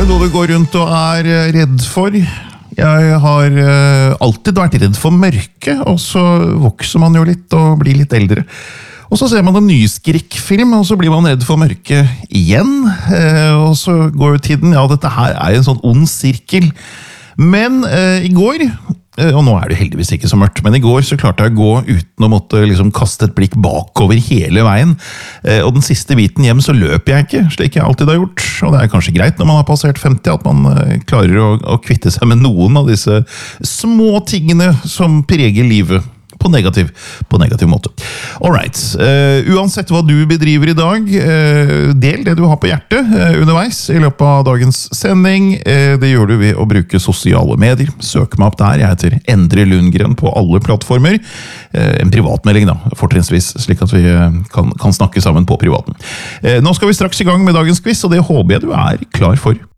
det noe du går rundt og redd for? Jeg har alltid vært redd for mørke, og så vokser man jo litt og blir litt eldre. Og så ser man en ny skrekkfilm, og så blir man redd for mørke igjen. Og så går jo tiden, ja, dette her en sånn ond sirkel. Men i går, og nå det heldigvis ikke så mørkt, men i går så klarte jeg å gå uten å måtte liksom kaste et blikk bakover hele veien. Og den siste biten hjem så løper jeg ikke, slik jeg alltid har gjort. Og det kanskje greit når man har passert 50, at man klarer å kvitte seg med noen av disse små tingene som preger livet. På negativ måte. Alright. Uansett hva du bedriver i dag, del det du har på hjertet underveis i løpet av dagens sending. Det gjør du ved å bruke sosiale medier. Søk meg opp der. Jeg heter Endre Lundgren på alle plattformer. En privatmelding da, fortrinnsvis, slik at vi kan snakke sammen på privaten. Nå skal vi straks i gang med dagens quiz, og det håper jeg du klar for.